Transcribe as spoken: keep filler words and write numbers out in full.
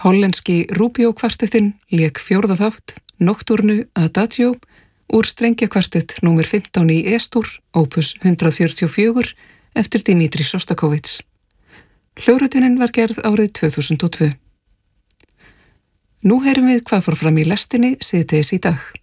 Hollenski Rubio kvartettinn lék fjórða þátt Nocturnu Adagio úr strengjakvartett númer fimmtán í E-stúr, opus hundrað fjörutíu og fjögur eftir Dmitri Šostakovits. Hljóðritunin var gerð árið tvö þúsund og tvö. Nú heyrum við hvað fór fram í lestinni síðdegis í dag.